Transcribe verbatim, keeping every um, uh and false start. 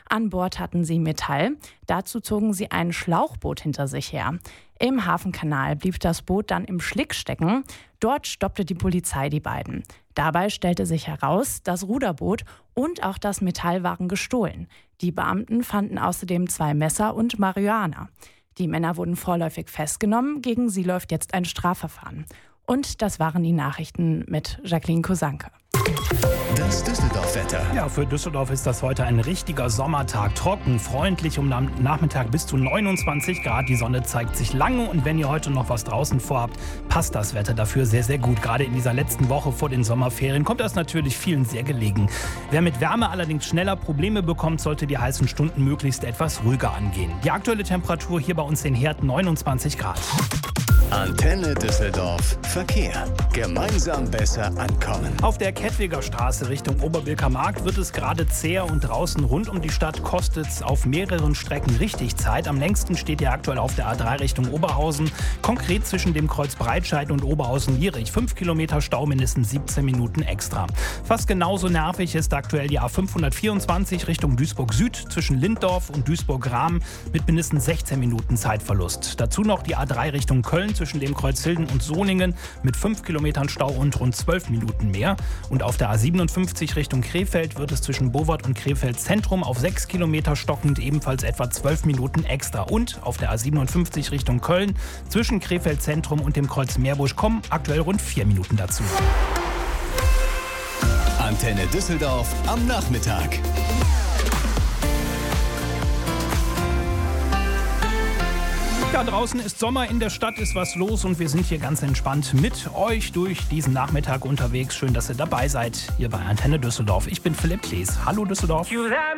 An Bord hatten sie Metall. Dazu zogen sie ein Schlauchboot hinter sich her. Im Hafenkanal blieb das Boot dann im Schlick stecken. Dort stoppte die Polizei die beiden. Dabei stellte sich heraus, das Ruderboot und auch das Metall waren gestohlen. Die Beamten fanden außerdem zwei Messer und Marihuana. Die Männer wurden vorläufig festgenommen. Gegen sie läuft jetzt ein Strafverfahren. Und das waren die Nachrichten mit Jacqueline Kosanke. Das Düsseldorf-Wetter. Ja, für Düsseldorf ist das heute ein richtiger Sommertag. Trocken, freundlich, um Nachmittag bis zu neunundzwanzig Grad. Die Sonne zeigt sich lange und wenn ihr heute noch was draußen vorhabt, passt das Wetter dafür sehr, sehr gut. Gerade in dieser letzten Woche vor den Sommerferien kommt das natürlich vielen sehr gelegen. Wer mit Wärme allerdings schneller Probleme bekommt, sollte die heißen Stunden möglichst etwas ruhiger angehen. Die aktuelle Temperatur hier bei uns in Herd neunundzwanzig Grad. Antenne Düsseldorf Verkehr. Gemeinsam besser ankommen. Auf der Kettwiger Straße Richtung Oberbilker Markt wird es gerade zäh und draußen rund um die Stadt kostet es auf mehreren Strecken richtig Zeit. Am längsten steht ihr aktuell auf der A drei Richtung Oberhausen. Konkret zwischen dem Kreuz Breitscheid und Oberhausen-Lierich. Fünf Kilometer Stau, mindestens siebzehn Minuten extra. Fast genauso nervig ist aktuell die A fünfhundertvierundzwanzig Richtung Duisburg Süd zwischen Linddorf und Duisburg-Rahm mit mindestens sechzehn Minuten Zeitverlust. Dazu noch die A drei Richtung Köln zwischen dem Kreuz Hilden und Soningen mit fünf Kilometern Stau und rund zwölf Minuten mehr. Und auf der A siebenundfünfzig Richtung Krefeld wird es zwischen Bowart und Krefeld Zentrum auf sechs Kilometer stockend ebenfalls etwa zwölf Minuten extra. Und auf der A siebenundfünfzig Richtung Köln zwischen Krefeld Zentrum und dem Kreuz Meerbusch kommen aktuell rund vier Minuten dazu. Antenne Düsseldorf am Nachmittag. Ja, draußen ist Sommer, in der Stadt ist was los und wir sind hier ganz entspannt mit euch durch diesen Nachmittag unterwegs. Schön, dass ihr dabei seid hier bei Antenne Düsseldorf. Ich bin Philipp Klees. Hallo Düsseldorf.